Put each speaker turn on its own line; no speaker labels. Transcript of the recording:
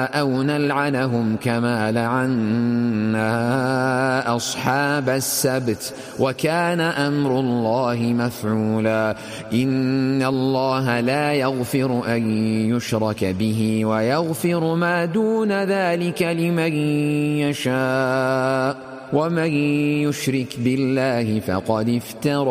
أو نلعنهم كما لعنا أصحاب السبت وكان أمر الله مفعولا. إن الله لا يغفر أن يشرك به ويغفر ما دون ذلك لمن يشاء ومن يشرك بالله فقد افترى